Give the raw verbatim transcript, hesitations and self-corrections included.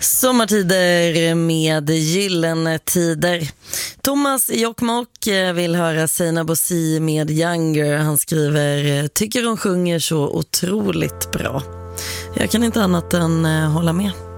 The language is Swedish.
Sommartider med gyllene tider. Thomas i Jokkmokk vill höra Sina Bossi med Younger. Han skriver, tycker hon sjunger så otroligt bra. Jag kan inte annat än hålla med.